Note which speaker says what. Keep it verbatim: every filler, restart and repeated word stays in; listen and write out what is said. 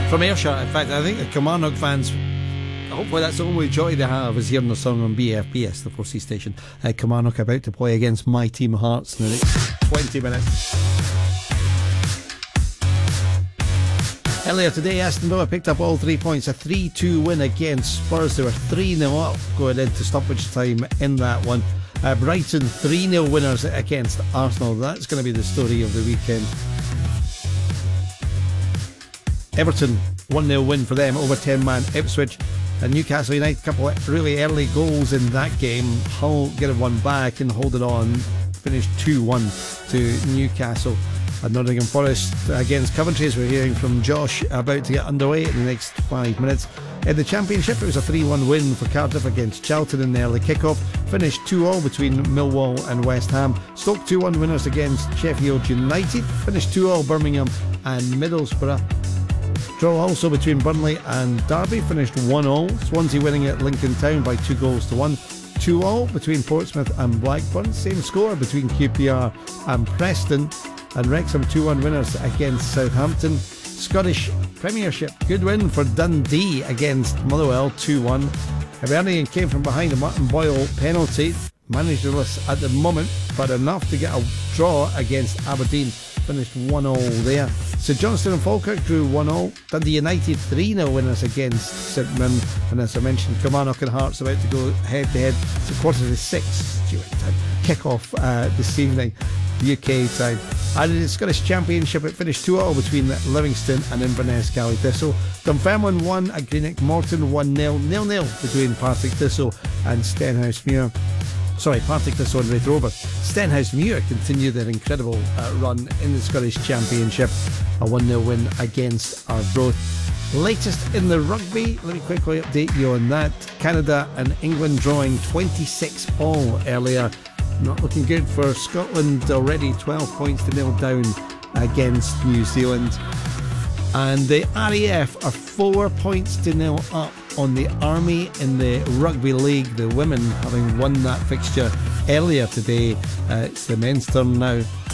Speaker 1: From Ayrshire. In fact, I think the Kilmarnock fans, hopefully that's the only joy they have, is hearing the song on B F B S, the four C station. uh, Kilmarnock about to play against my team Hearts in the next twenty minutes. Earlier today, Aston Villa picked up all three points, a three two win against Spurs. They were three nil up going into stoppage time in that one. uh, Brighton three nil winners against Arsenal. That's going to be the story of the weekend. Everton one nil win for them over ten man Ipswich. And Newcastle United, a couple of really early goals in that game. Hull get it one back and hold it on, finished two one to Newcastle. And Nottingham Forest against Coventry, as we're hearing from Josh, about to get underway in the next five minutes. In the Championship, it was a three one win for Cardiff against Charlton in the early kick-off. Finished two all between Millwall and West Ham. Stoke two one winners against Sheffield United. Finished two all Birmingham and Middlesbrough. Draw also between Burnley and Derby, finished one all. Swansea winning at Lincoln Town by two goals to one. two all between Portsmouth and Blackburn. Same score between Q P R and Preston. And Wrexham two one winners against Southampton. Scottish Premiership, good win for Dundee against Motherwell, two one. Hibernian came from behind a Martin Boyle penalty. Managerless at the moment, but enough to get a draw against Aberdeen. Finished one all there. St Johnstone and Falkirk drew one all. Dundee United three nil winners against St Mirren. And as I mentioned, Kilmarnock and Hearts about to go head to head. It's a quarter to six Stuart time. Kick off uh, this evening, U K time. And in the Scottish Championship, it finished two all between Livingston and Inverness Cally Thistle. Dunfermline won at Greenock Morton one nil. nil nil between Partick Thistle and Stenhousemuir. Sorry, Partick Thistle and Raith Rovers. Stenhousemuir continue their incredible uh, run in the Scottish Championship. A one nil win against Arbroath. Latest in the rugby, let me quickly update you on that. Canada and England drawing twenty-six all earlier. Not looking good for Scotland, already twelve points to nil down against New Zealand. And the R A F are four points to nil up on the Army in the Rugby League. The women having won that fixture earlier today. Uh, it's the men's turn now.